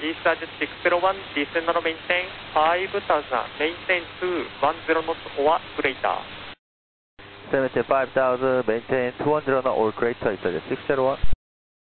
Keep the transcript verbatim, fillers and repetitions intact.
Discharge six zero one, descend and maintain five thousand, maintain two one zero knots or greater. seventy-five thousand, maintain two one zero knot or greater, six zero one.